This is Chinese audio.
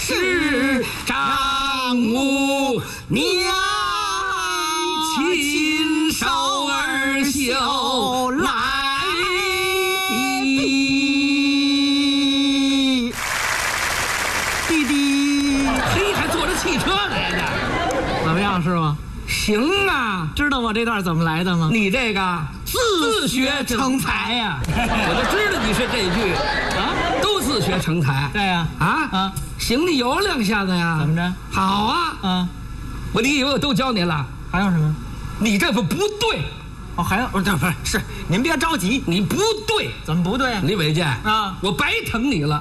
是丈母娘，亲手儿绣来的。 弟弟， 嘿，还坐着汽车来的， 怎么样，师傅？ 行啊！ 知道我这段怎么来的吗？ 你这个自学成才呀、我就知道你是这句啊，都自学成才。 对呀、 啊，行，你有两下子呀？ 怎么着？ 好啊，你以为我都教你了？ 还有什么？ 你这不对， 哦，还有不是，您别着急， 你不对， 怎么不对啊？ 李伟健啊， 我白疼你了。